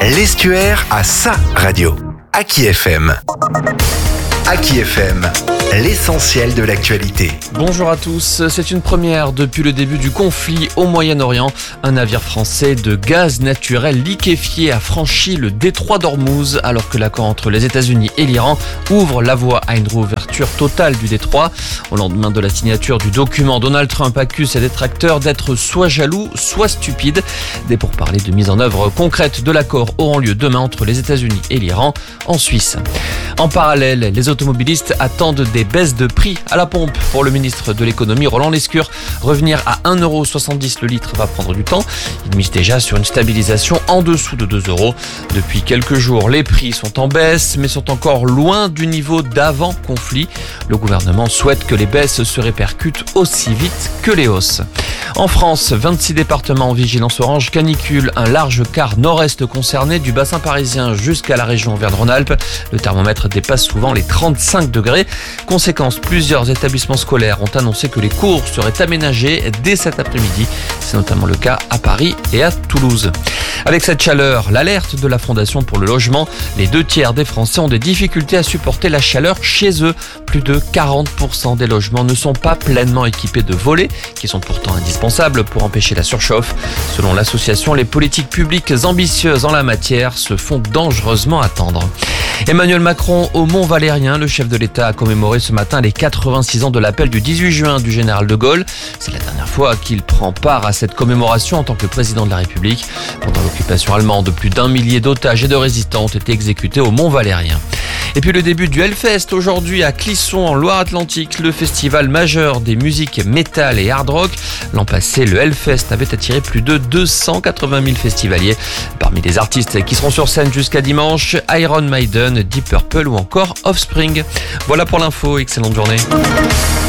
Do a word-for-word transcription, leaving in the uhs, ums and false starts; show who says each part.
Speaker 1: L'Estuaire a sa radio. Aki F M. Aki F M, l'essentiel de l'actualité.
Speaker 2: Bonjour à tous, c'est une première depuis le début du conflit au Moyen-Orient. Un navire français de gaz naturel liquéfié a franchi le détroit d'Ormuz alors que l'accord entre les États-Unis et l'Iran ouvre la voie à une réouverture totale du détroit. Au lendemain de la signature du document, Donald Trump accuse ses détracteurs d'être soit jaloux, soit stupides. Des pourparlers de mise en œuvre concrète de l'accord auront lieu demain entre les États-Unis et l'Iran en Suisse. En parallèle, les automobilistes attendent des baisses de prix à la pompe. Pour le ministre de l'économie, Roland Lescure, revenir à un euro soixante-dix le litre va prendre du temps. Il mise déjà sur une stabilisation en dessous de deux euros. Depuis quelques jours, les prix sont en baisse, mais sont encore loin du niveau d'avant-conflit. Le gouvernement souhaite que les baisses se répercutent aussi vite que les hausses. En France, vingt-six départements en vigilance orange canicule, un large quart nord-est concerné du bassin parisien jusqu'à la région Auvergne-Rhône-Alpes. Le thermomètre dépasse souvent les trente-cinq degrés. Conséquence, plusieurs établissements scolaires ont annoncé que les cours seraient aménagés dès cet après-midi. C'est notamment le cas à Paris et à Toulouse. Avec cette chaleur, l'alerte de la Fondation pour le logement, les deux tiers des Français ont des difficultés à supporter la chaleur chez eux. Plus de quarante pour cent des logements ne sont pas pleinement équipés de volets, qui sont pourtant indispensables pour empêcher la surchauffe. Selon l'association, les politiques publiques ambitieuses en la matière se font dangereusement attendre. Emmanuel Macron au Mont-Valérien, le chef de l'État a commémoré ce matin les quatre-vingt-six ans de l'appel du dix-huit juin du général de Gaulle. C'est la dernière fois qu'il prend part à cette commémoration en tant que président de la République. Pendant l'occupation allemande, plus d'un millier d'otages et de résistants ont été exécutés au Mont-Valérien. Et puis le début du Hellfest aujourd'hui à Clisson en Loire-Atlantique, le festival majeur des musiques métal et hard rock. L'an passé, le Hellfest avait attiré plus de deux cent quatre-vingt mille festivaliers. Parmi les artistes qui seront sur scène jusqu'à dimanche, Iron Maiden, Deep Purple ou encore Offspring. Voilà pour l'info, excellente journée.